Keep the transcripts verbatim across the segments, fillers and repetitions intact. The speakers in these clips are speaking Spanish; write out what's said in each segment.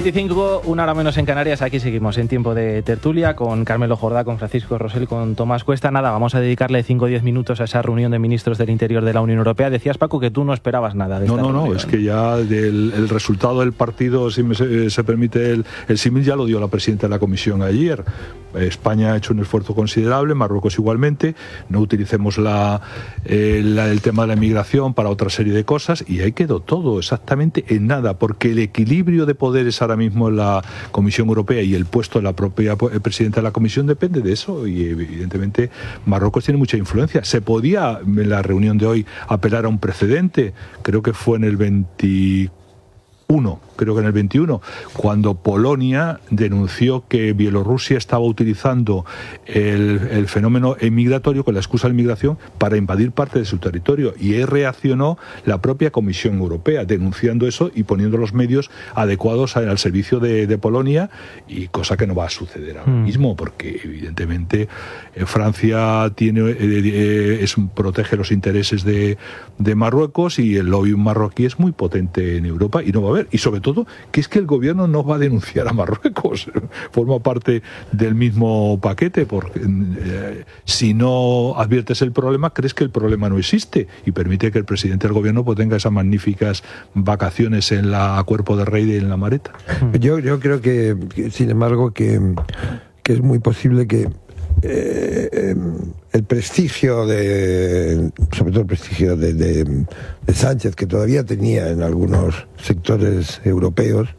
veinticinco, una hora menos en Canarias. Aquí seguimos en tiempo de tertulia con Carmelo Jordá, con Francisco Rosell, con Tomás Cuesta. Nada, vamos a dedicarle cinco o diez minutos a esa reunión de ministros del Interior de la Unión Europea. Decías, Paco, que tú no esperabas nada de esta No, no, reunión. no, es que ya del, el resultado del partido, si me, se, se permite el, el símil, ya lo dio la presidenta de la Comisión ayer. España ha hecho un esfuerzo considerable, Marruecos igualmente. No utilicemos la, eh, la, el tema de la inmigración para otra serie de cosas, y ahí quedó todo exactamente en nada, porque el equilibrio de poderes ahora mismo en la Comisión Europea y el puesto de la propia presidenta de la Comisión depende de eso, y evidentemente Marruecos tiene mucha influencia. Se podía en la reunión de hoy apelar a un precedente, creo que fue en el veintiuno, creo que en el veintiuno, cuando Polonia denunció que Bielorrusia estaba utilizando el, el fenómeno migratorio con la excusa de la inmigración para invadir parte de su territorio, y ahí reaccionó la propia Comisión Europea denunciando eso y poniendo los medios adecuados al servicio de, de Polonia, y cosa que no va a suceder ahora mismo, porque evidentemente eh, Francia tiene eh, eh, es, protege los intereses de, de Marruecos, y el lobby marroquí es muy potente en Europa y no va a haber, y sobre todo todo, que es que el gobierno no va a denunciar a Marruecos, forma parte del mismo paquete, porque eh, si no adviertes el problema, crees que el problema no existe, y permite que el presidente del gobierno pues tenga esas magníficas vacaciones en la a Cuerpo de Rey y en la Mareta. Yo, yo creo que, que, sin embargo, que, que es muy posible que Eh, eh, el prestigio de, sobre todo el prestigio de, de, de Sánchez, que todavía tenía en algunos sectores europeos,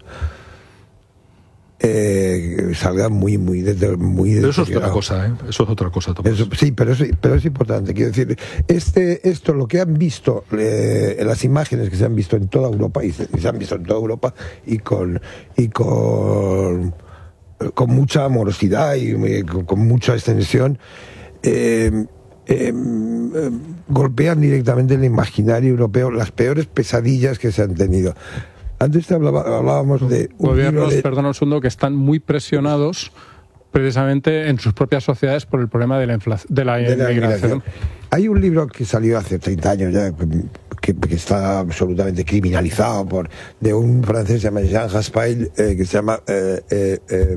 eh, salga muy muy desde muy pero eso es otra cosa, ¿eh? Eso es otra cosa, Tomás. Eso, sí, pero es, pero es importante, quiero decir, este esto lo que han visto, eh, las imágenes que se han visto en toda Europa, y se, y se han visto en toda Europa, y con y con con mucha amorosidad y con, con mucha extensión, eh, eh, eh, golpean directamente el imaginario europeo, las peores pesadillas que se han tenido. Antes te hablaba, hablábamos de un gobiernos, de... perdón un segundo, que están muy presionados precisamente en sus propias sociedades por el problema de la, infla... de la, de la inmigración. Hay un libro que salió hace treinta años ya, que, que está absolutamente criminalizado, por de un francés que se llama Jean Raspail, eh, que se llama eh, eh, eh,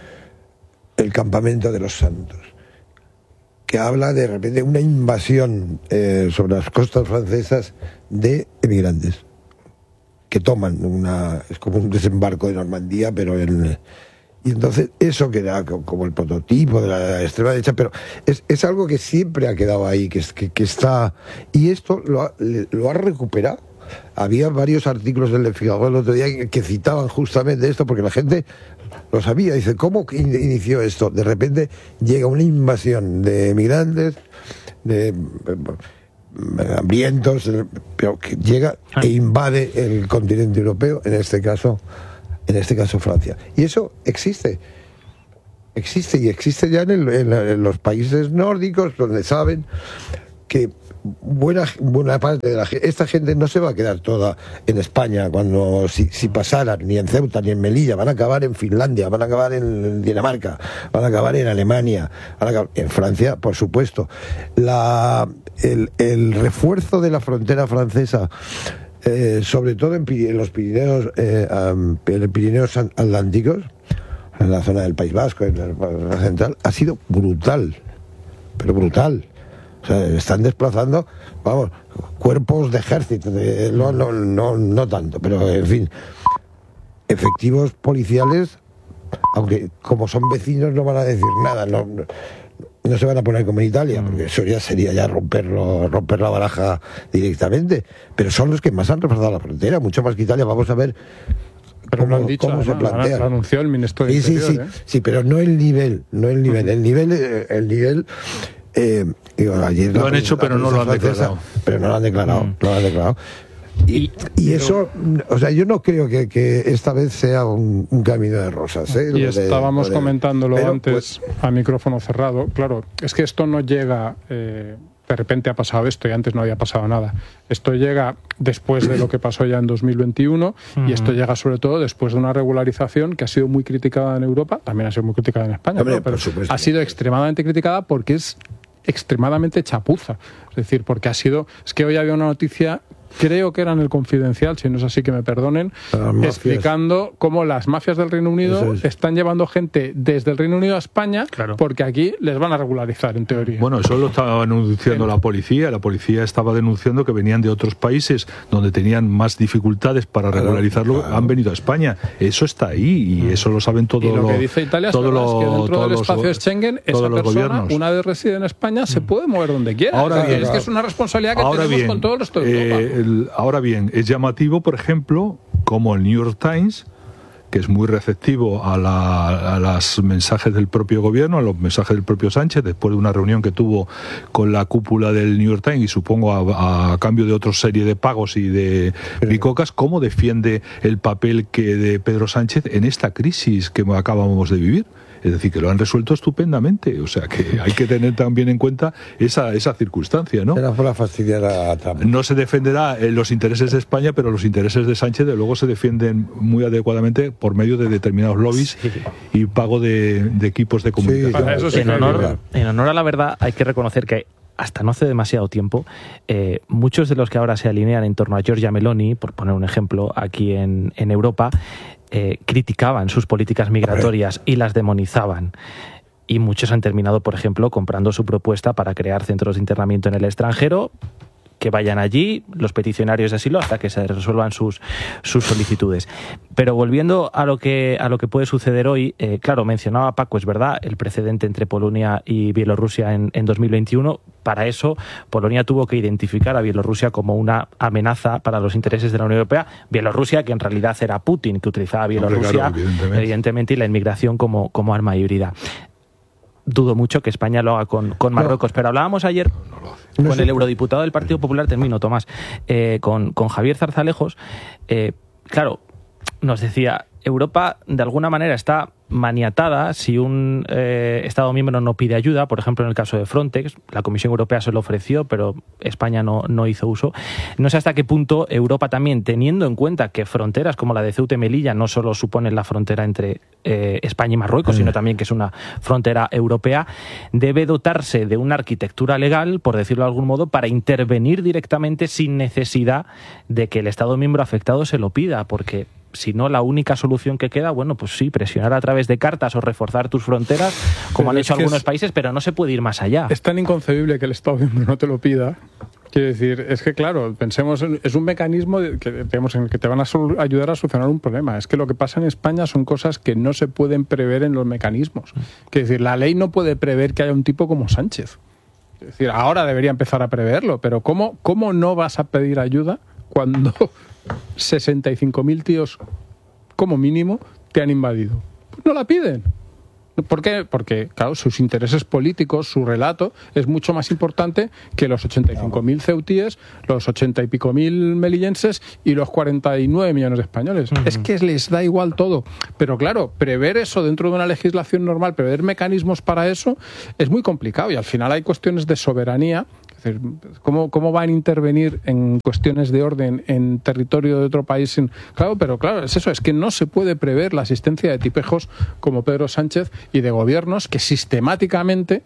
El campamento de los santos, que habla de repente de una invasión eh, sobre las costas francesas de emigrantes que toman una, es como un desembarco de Normandía, pero en... Y entonces eso queda como el prototipo de la extrema derecha, pero es, es algo que siempre ha quedado ahí, que, que, que está... Y esto lo ha, lo ha recuperado. Había varios artículos del Le Figaro el otro día que, que citaban justamente esto, porque la gente lo sabía. Dice, ¿cómo inició esto? De repente llega una invasión de emigrantes, de hambrientos, pero que llega e invade el continente europeo, en este caso... en este caso Francia. Y eso existe. Existe y existe ya en, el, en, la, en los países nórdicos, donde saben que buena, buena parte de la gente, esta gente no se va a quedar toda en España, cuando si, si pasaran, ni en Ceuta ni en Melilla, van a acabar en Finlandia, van a acabar en Dinamarca, van a acabar en Alemania, van a acabar en Francia, por supuesto. La, el, el refuerzo de la frontera francesa, Eh, sobre todo en, en los Pirineos, eh, um, en los Pirineos Atlánticos, en la zona del País Vasco, en la, en la central, ha sido brutal, pero brutal. O sea, están desplazando, vamos, cuerpos de ejército, de, no, no, no, no tanto, pero en fin, efectivos policiales, aunque como son vecinos no van a decir nada, no, no no se van a poner como en Italia, porque eso ya sería ya romperlo, romper la baraja directamente, pero son los que más han reforzado la frontera, mucho más que Italia. Vamos a ver pero cómo, lo han dicho, cómo se plantea. Lo anunció el ministro de sí, Interior, sí, sí, ¿eh? sí, pero no el nivel, no el nivel, el nivel, el nivel. Eh, digo, ayer lo han hecho, pero no lo han declarado. Pero no lo han declarado, mm. no lo han declarado. Y, y eso, o sea, yo no creo que, que esta vez sea un, un camino de rosas, ¿eh? Y de, estábamos de, comentándolo pero, antes, pues, a micrófono cerrado. Claro, es que esto no llega, eh, de repente ha pasado esto y antes no había pasado nada. Esto llega después de lo que pasó ya en dos mil veintiuno uh-huh. y esto llega sobre todo después de una regularización que ha sido muy criticada en Europa, también ha sido muy criticada en España, Hombre, ¿no? Pero supuesto, ha sido extremadamente criticada porque es extremadamente chapuza. Es decir, porque ha sido... Es que hoy había una noticia creo que era en El Confidencial, si no es así que me perdonen, explicando cómo las mafias del Reino Unido es. están llevando gente desde el Reino Unido a España, claro. porque aquí les van a regularizar, en teoría. Bueno, eso lo estaba anunciando la policía. La policía estaba denunciando que venían de otros países donde tenían más dificultades para claro, regularizarlo, claro. han venido a España. Eso está ahí y eso lo saben todos los... Y lo que dice Italia es, verdad, es que dentro del espacio los, Schengen, esa persona, gobiernos. una vez reside en España, se puede mover donde quiera. Ahora es, bien, es que es una responsabilidad que ahora tenemos bien, con todo el resto de Europa. Eh, el, ahora bien, es llamativo, por ejemplo, como el New York Times, que es muy receptivo a, la, a los mensajes del propio gobierno, a los mensajes del propio Sánchez, después de una reunión que tuvo con la cúpula del New York Times y supongo a, a cambio de otra serie de pagos y de bicocas, cómo defiende el papel que de Pedro Sánchez en esta crisis que acabamos de vivir. Es decir, que lo han resuelto estupendamente. O sea, que hay que tener también en cuenta esa, esa circunstancia, ¿no? Era por la fastidiar a Trump. No se defenderá en los intereses de España, pero los intereses de Sánchez, de luego, se defienden muy adecuadamente por medio de determinados lobbies sí. y pago de, de equipos de comunicación. Sí, eso sí en, honor, en honor a la verdad, hay que reconocer que hasta no hace demasiado tiempo, eh, muchos de los que ahora se alinean en torno a Giorgia Meloni, por poner un ejemplo, aquí en, en Europa, eh, criticaban sus políticas migratorias y las demonizaban. Y muchos han terminado, por ejemplo, comprando su propuesta para crear centros de internamiento en el extranjero, que vayan allí los peticionarios de asilo hasta que se resuelvan sus, sus solicitudes. Pero volviendo a lo que, a lo que puede suceder hoy, eh, claro, mencionaba Paco, es verdad, el precedente entre Polonia y Bielorrusia en, en dos mil veintiuno. Para eso, Polonia tuvo que identificar a Bielorrusia como una amenaza para los intereses de la Unión Europea. Bielorrusia, que en realidad era Putin, que utilizaba a Bielorrusia, claro, evidentemente. evidentemente, y la inmigración como, como arma híbrida. Dudo mucho que España lo haga con, con Marruecos, no. pero hablábamos ayer no con el eurodiputado del Partido Popular, termino, Tomás, eh, con, con Javier Zarzalejos. Eh, claro, nos decía, Europa de alguna manera está maniatada si un eh, Estado miembro no pide ayuda. Por ejemplo, en el caso de Frontex, la Comisión Europea se lo ofreció, pero España no, no hizo uso. No sé hasta qué punto Europa también, teniendo en cuenta que fronteras como la de Ceuta y Melilla no solo suponen la frontera entre eh, España y Marruecos, sino también que es una frontera europea, debe dotarse de una arquitectura legal, por decirlo de algún modo, para intervenir directamente sin necesidad de que el Estado miembro afectado se lo pida, porque si no, la única solución que queda, bueno, pues sí, presionar a través de cartas o reforzar tus fronteras, como pero han hecho algunos es, países, pero no se puede ir más allá. Es tan inconcebible que el Estado miembro no te lo pida. Quiero decir, es que claro, pensemos, en, es un mecanismo que, digamos, en el que te van a sol, ayudar a solucionar un problema. Es que lo que pasa en España son cosas que no se pueden prever en los mecanismos. Quiero decir, la ley no puede prever que haya un tipo como Sánchez. Es decir, ahora debería empezar a preverlo, pero ¿cómo, cómo no vas a pedir ayuda cuando sesenta y cinco mil tíos, como mínimo, te han invadido? Pues no la piden. ¿Por qué? Porque, claro, sus intereses políticos, su relato, es mucho más importante que los ochenta y cinco mil ceutíes, los ochenta y pico mil melillenses y los cuarenta y nueve millones de españoles. Uh-huh. Es que les da igual todo. Pero, claro, prever eso dentro de una legislación normal, prever mecanismos para eso, es muy complicado. Y al final hay cuestiones de soberanía. ¿Cómo, ¿Cómo van a intervenir en cuestiones de orden en territorio de otro país? Claro, pero claro, es eso, es que no se puede prever la asistencia de tipejos como Pedro Sánchez y de gobiernos que sistemáticamente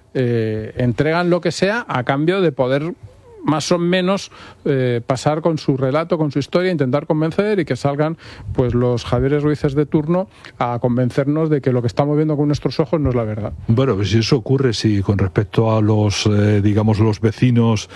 eh, entregan lo que sea a cambio de poder más o menos eh, pasar con su relato, con su historia, intentar convencer y que salgan pues los Javieres Ruíces de turno a convencernos de que lo que estamos viendo con nuestros ojos no es la verdad. Bueno, pues si eso ocurre, si con respecto a los, eh, digamos, los vecinos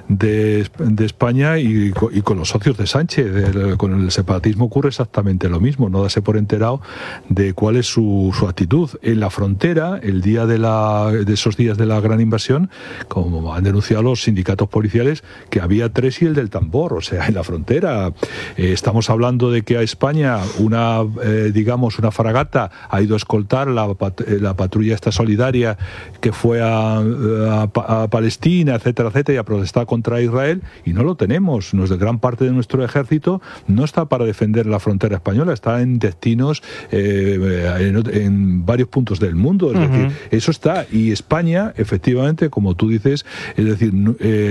de, de España y, y con los socios de Sánchez, el, con el separatismo ocurre exactamente lo mismo, no darse por enterado de cuál es su, su actitud. En la frontera, el día de, la, de esos días de la gran invasión, como han denunciado los sindicatos policiales, que había tres y el del tambor, o sea, en la frontera. Eh, estamos hablando de que a España una, eh, digamos, una fragata ha ido a escoltar la, pat la patrulla esta solidaria que fue a, a, a Palestina, etcétera, etcétera, y a protestar contra Israel, y no lo tenemos. Nuestra, gran parte de nuestro ejército no está para defender la frontera española, está en destinos eh, en, en varios puntos del mundo. Es uh-huh. decir, eso está, y España, efectivamente, como tú dices, es decir, eh, a pesar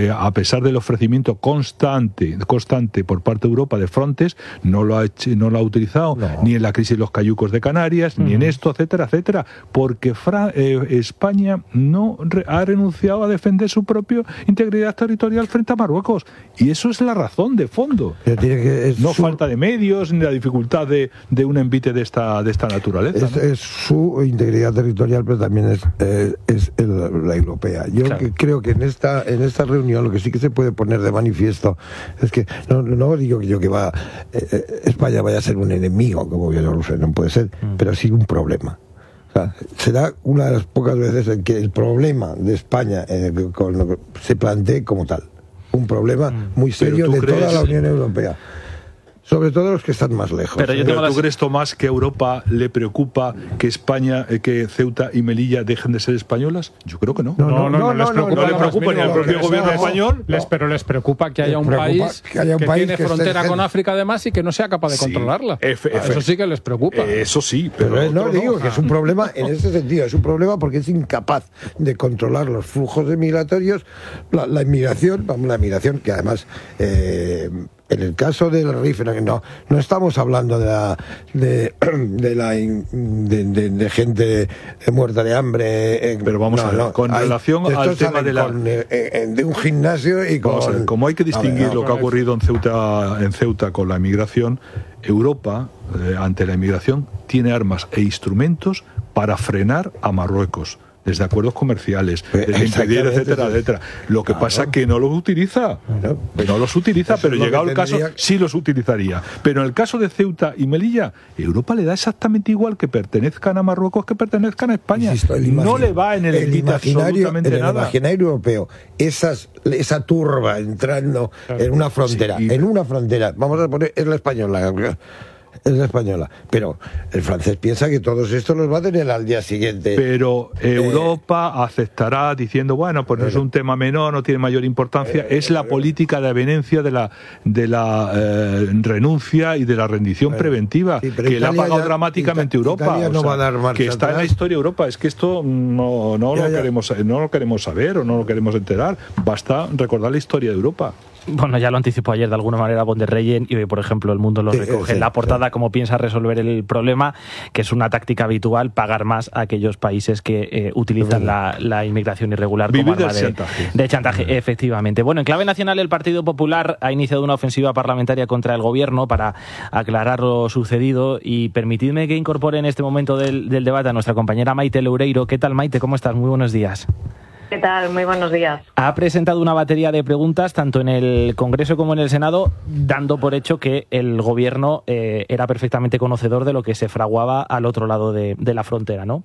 pesar del ofrecimiento constante, constante por parte de Europa de Frontex, no lo ha hecho, no lo ha utilizado no. ni en la crisis de los cayucos de Canarias, uh-huh. ni en esto, etcétera, etcétera, porque Fra- eh, España no re- ha renunciado a defender su propia integridad territorial frente a Marruecos. Y eso es la razón de fondo. Tiene que, es no su... falta de medios ni la dificultad de, de un envite de esta, de esta naturaleza. Es, ¿no? es su integridad territorial, pero también es, eh, es el, la europea. Yo claro. que creo que en esta en esta reunión lo que sí que se puede poner de manifiesto es que no, no digo que yo que va eh, España vaya a ser un enemigo como Bielorrusia, no puede ser, mm. pero sí un problema. O sea, será una de las pocas veces en que el problema de España eh, con, se plantee como tal. Un problema muy serio de crees... toda la Unión Europea. Sobre todo los que están más lejos. Pero yo tengo ¿eh? ¿Tú crees, Tomás, que a Europa le preocupa que España, eh, que Ceuta y Melilla dejen de ser españolas? Yo creo que no. No, no, no, no, no les preocupa, no, no, no le preocupa ni al propio gobierno no, español. Les, pero les preocupa que haya un país que, haya un que país tiene que frontera con África además y que no sea capaz de sí, controlarla. F, F, eso sí que les preocupa. Eso sí, pero, pero no digo no. que es un problema en ese sentido. Es un problema porque es incapaz de controlar los flujos migratorios, la, la inmigración, vamos, la inmigración que además eh, en el caso del Rif, no, no estamos hablando de la de, de la de, de, de gente muerta de hambre. Pero vamos no, a ver, no, con hay, relación al tema de la con, eh, de un gimnasio y con. Vamos a ver, como hay que distinguir ver, no, lo que ha ocurrido en Ceuta, en Ceuta con la inmigración, Europa eh, ante la inmigración tiene armas e instrumentos para frenar a Marruecos. Desde acuerdos comerciales, desde impedir, etcétera, etcétera. Lo que claro. pasa es que no los utiliza. Claro. No los utiliza, eso pero llegado el caso, sí los utilizaría. Pero en el caso de Ceuta y Melilla, Europa le da exactamente igual que pertenezcan a Marruecos que pertenezcan a España. Insisto, no le va en el, el imaginario, absolutamente en el nada. imaginario europeo, esas, esa turba entrando claro. en una frontera, sí. en una frontera, vamos a poner, es la española, es la española, pero el francés piensa que todos estos los va a tener al día siguiente. Pero Europa eh, aceptará diciendo, bueno, pues no es un tema menor, no tiene mayor importancia, eh, es la eh, política de avenencia de la de la eh, renuncia y de la rendición eh, preventiva, sí, que le ha pagado ya, dramáticamente Ita- Europa, Italia no o sea, va a dar marcha que está atrás. En la historia de Europa. Es que esto no, no, ya, lo ya. Queremos, no lo queremos saber o no lo queremos enterar, basta recordar la historia de Europa. Bueno, ya lo anticipó ayer de alguna manera von der Leyen y hoy, por ejemplo, El Mundo lo recoge sí, en la portada sí. como piensa resolver el problema, que es una táctica habitual, pagar más a aquellos países que eh, utilizan la, la inmigración irregular Vivir como arma de chantaje. de chantaje, sí. efectivamente. Bueno, en clave nacional, el Partido Popular ha iniciado una ofensiva parlamentaria contra el gobierno para aclarar lo sucedido y permitidme que incorpore en este momento del, del debate a nuestra compañera Maite Loureiro. ¿Qué tal, Maite? ¿Cómo estás? Muy buenos días. ¿Qué tal? Muy buenos días. Ha presentado una batería de preguntas tanto en el Congreso como en el Senado, dando por hecho que el gobierno eh, era perfectamente conocedor de lo que se fraguaba al otro lado de, de la frontera, ¿no?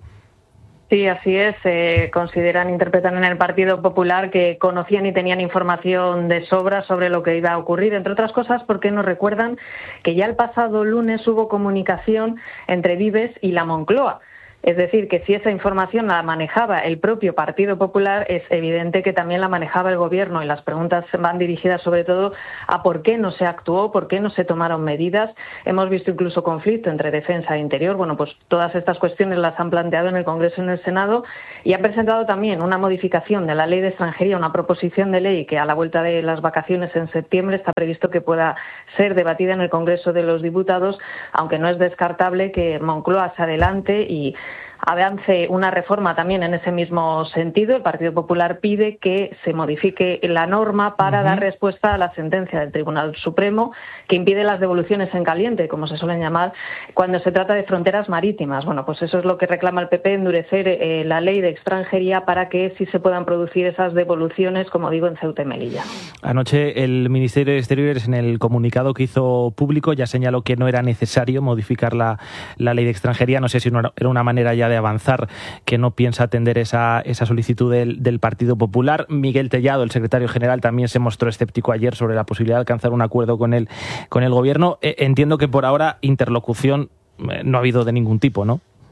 Sí, así es. Eh, consideran, interpretan en el Partido Popular que conocían y tenían información de sobra sobre lo que iba a ocurrir, entre otras cosas porque nos recuerdan que ya el pasado lunes hubo comunicación entre Vives y la Moncloa. Es decir, que si esa información la manejaba el propio Partido Popular, es evidente que también la manejaba el Gobierno, y las preguntas van dirigidas sobre todo a por qué no se actuó, por qué no se tomaron medidas. Hemos visto incluso conflicto entre defensa e interior. Bueno, pues todas estas cuestiones las han planteado en el Congreso y en el Senado, y han presentado también una modificación de la Ley de Extranjería, una proposición de ley que a la vuelta de las vacaciones en septiembre está previsto que pueda ser debatida en el Congreso de los Diputados, aunque no es descartable que Moncloa se adelante y avance una reforma también en ese mismo sentido. El Partido Popular pide que se modifique la norma para uh-huh. dar respuesta a la sentencia del Tribunal Supremo que impide las devoluciones en caliente, como se suelen llamar, cuando se trata de fronteras marítimas. Bueno, pues eso es lo que reclama el P P, endurecer eh, la ley de extranjería para que sí se puedan producir esas devoluciones, como digo, en Ceuta y Melilla. Anoche el Ministerio de Exteriores, en el comunicado que hizo público, ya señaló que no era necesario modificar la, la ley de extranjería. No sé si no era una manera ya de avanzar, que no piensa atender esa, esa solicitud del, del Partido Popular. Miguel Tellado, el secretario general, también se mostró escéptico ayer sobre la posibilidad de alcanzar un acuerdo con el, con el Gobierno. Eh, entiendo que por ahora interlocución eh, no ha habido de ningún tipo, ¿no?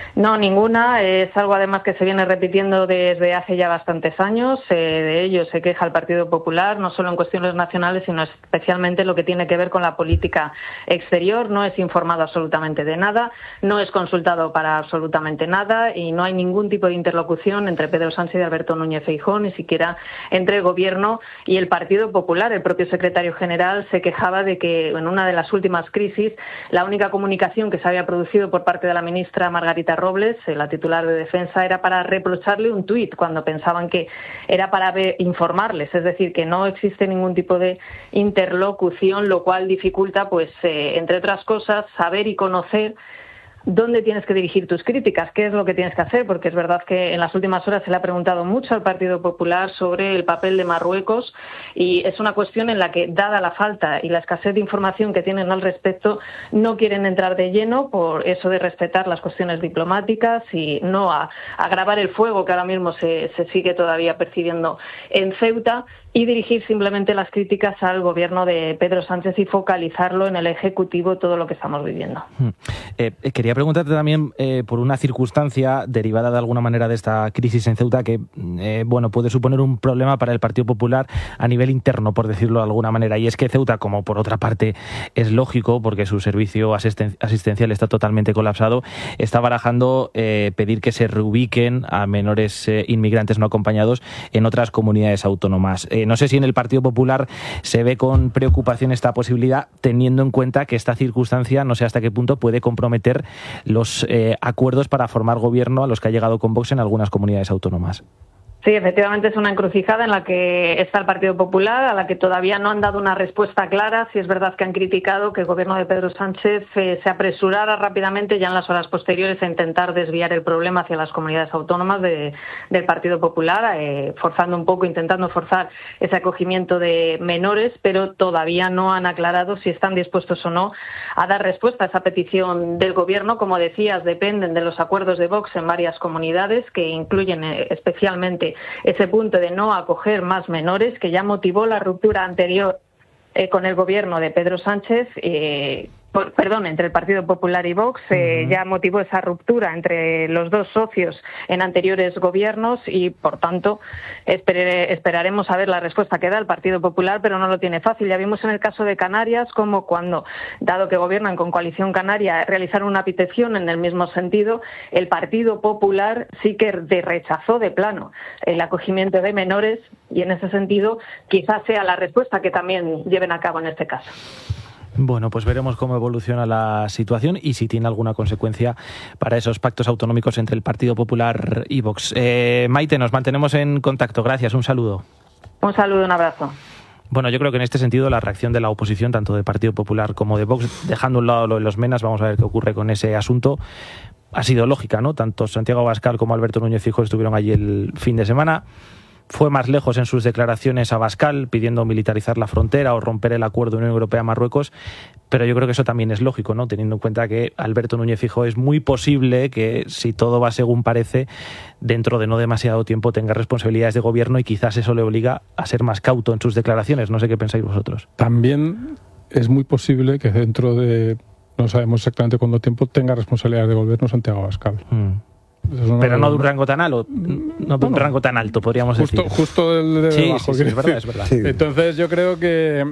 No, ninguna. Es algo además que se viene repitiendo desde hace ya bastantes años. Eh, de ello se queja el Partido Popular, no solo en cuestiones nacionales, sino especialmente lo que tiene que ver con la política exterior. No es informado absolutamente de nada, no es consultado para absolutamente nada y no hay ningún tipo de interlocución entre Pedro Sánchez y Alberto Núñez Feijóo, ni siquiera entre el Gobierno y el Partido Popular. El propio secretario general se quejaba de que en una de las últimas crisis la única comunicación que se había producido por parte de la ministra Margarita Robles, la titular de Defensa, era para reprocharle un tuit cuando pensaban que era para ver, informarles, es decir, que no existe ningún tipo de interlocución, lo cual dificulta, pues, eh, entre otras cosas, saber y conocer dónde tienes que dirigir tus críticas, qué es lo que tienes que hacer, porque es verdad que en las últimas horas se le ha preguntado mucho al Partido Popular sobre el papel de Marruecos y es una cuestión en la que, dada la falta y la escasez de información que tienen al respecto, no quieren entrar de lleno por eso de respetar las cuestiones diplomáticas y no a agravar el fuego que ahora mismo se, se sigue todavía percibiendo en Ceuta, y dirigir simplemente las críticas al gobierno de Pedro Sánchez y focalizarlo en el Ejecutivo todo lo que estamos viviendo. Eh, quería preguntarte también eh, por una circunstancia derivada de alguna manera de esta crisis en Ceuta que eh, bueno, puede suponer un problema para el Partido Popular a nivel interno, por decirlo de alguna manera, y es que Ceuta, como por otra parte es lógico porque su servicio asisten asistencial está totalmente colapsado, está barajando eh, pedir que se reubiquen a menores eh, inmigrantes no acompañados en otras comunidades autónomas. Eh, No sé si en el Partido Popular se ve con preocupación esta posibilidad, teniendo en cuenta que esta circunstancia no sé hasta qué punto puede comprometer los eh, acuerdos para formar gobierno a los que ha llegado con Vox en algunas comunidades autónomas. Sí, efectivamente es una encrucijada en la que está el Partido Popular, a la que todavía no han dado una respuesta clara. Sí es verdad que han criticado que el gobierno de Pedro Sánchez eh, se apresurara rápidamente ya en las horas posteriores a intentar desviar el problema hacia las comunidades autónomas de, del Partido Popular, eh, forzando un poco, intentando forzar ese acogimiento de menores, pero todavía no han aclarado si están dispuestos o no a dar respuesta a esa petición del gobierno. Como decías, dependen de los acuerdos de Vox en varias comunidades que incluyen eh, especialmente ese punto de no acoger más menores, que ya motivó la ruptura anterior eh, con el gobierno de Pedro Sánchez, eh, por, perdón, entre el Partido Popular y Vox, eh, uh-huh. ya motivó esa ruptura entre los dos socios en anteriores gobiernos y, por tanto, esperé, esperaremos a ver la respuesta que da el Partido Popular, pero no lo tiene fácil. Ya vimos en el caso de Canarias como cuando, dado que gobiernan con Coalición Canaria, realizaron una petición en el mismo sentido, el Partido Popular sí que de rechazó de plano el acogimiento de menores y, en ese sentido, quizás sea la respuesta que también lleven a cabo en este caso. Bueno, pues veremos cómo evoluciona la situación y si tiene alguna consecuencia para esos pactos autonómicos entre el Partido Popular y Vox. Eh, Maite, nos mantenemos en contacto. Gracias, un saludo. Un saludo, un abrazo. Bueno, yo creo que en este sentido la reacción de la oposición, tanto del Partido Popular como de Vox, dejando a un lado lo de los menas, vamos a ver qué ocurre con ese asunto, ha sido lógica, ¿no? Tanto Santiago Abascal como Alberto Núñez Feijóo estuvieron allí el fin de semana. Fue más lejos en sus declaraciones Abascal, pidiendo militarizar la frontera o romper el acuerdo Unión Europea-Marruecos, pero yo creo que eso también es lógico, ¿no? Teniendo en cuenta que Alberto Núñez Feijóo es muy posible que, si todo va según parece, dentro de no demasiado tiempo tenga responsabilidades de gobierno y quizás eso le obliga a ser más cauto en sus declaraciones. No sé qué pensáis vosotros. También es muy posible que dentro de, no sabemos exactamente cuánto tiempo, tenga responsabilidades de gobierno Santiago Abascal. Mm. Pero no de un rango tan alto, no de un rango tan alto, podríamos justo, decir. Justo del de sí, debajo. Sí, sí, es verdad, es verdad. Sí. Entonces yo creo que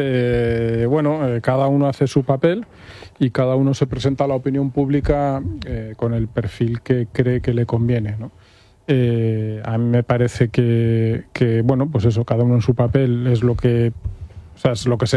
eh, bueno, eh, cada uno hace su papel y cada uno se presenta a la opinión pública eh, con el perfil que cree que le conviene, ¿no? Eh, a mí me parece que, que bueno, pues eso, cada uno en su papel es lo que, o sea, es lo que se